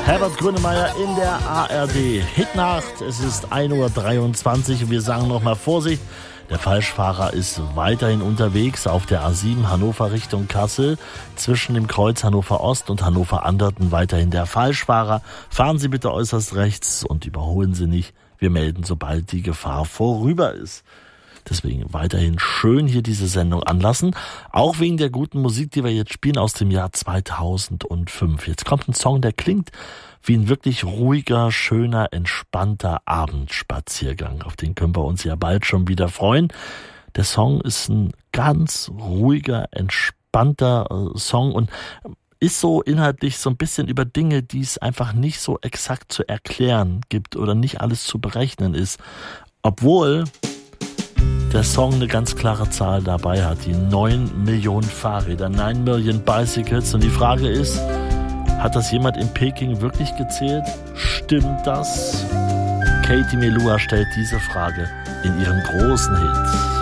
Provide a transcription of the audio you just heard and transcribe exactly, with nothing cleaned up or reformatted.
Herbert Grönemeyer in der A R D Hitnacht. Es ist ein Uhr dreiundzwanzig und wir sagen nochmal Vorsicht. Der Falschfahrer ist weiterhin unterwegs auf der A sieben Hannover Richtung Kassel. Zwischen dem Kreuz Hannover Ost und Hannover Anderten weiterhin der Falschfahrer. Fahren Sie bitte äußerst rechts und überholen Sie nicht. Wir melden, sobald die Gefahr vorüber ist. Deswegen weiterhin schön hier diese Sendung anlassen. Auch wegen der guten Musik, die wir jetzt spielen aus dem Jahr zweitausendfünf. Jetzt kommt ein Song, der klingt wie ein wirklich ruhiger, schöner, entspannter Abendspaziergang. Auf den können wir uns ja bald schon wieder freuen. Der Song ist ein ganz ruhiger, entspannter Song und ist so inhaltlich so ein bisschen über Dinge, die es einfach nicht so exakt zu erklären gibt oder nicht alles zu berechnen ist. Obwohl der Song eine ganz klare Zahl dabei hat, die neun Millionen Fahrräder, nine Million Bicycles. Und die Frage ist, hat das jemand in Peking wirklich gezählt? Stimmt das? Katie Melua stellt diese Frage in ihrem großen Hit.